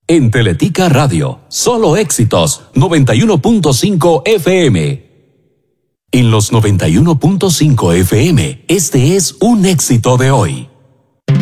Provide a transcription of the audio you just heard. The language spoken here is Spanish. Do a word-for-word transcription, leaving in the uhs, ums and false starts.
En Teletica Radio, solo éxitos, noventa y uno punto cinco F M. En los noventa y uno punto cinco F M, este es un éxito de hoy.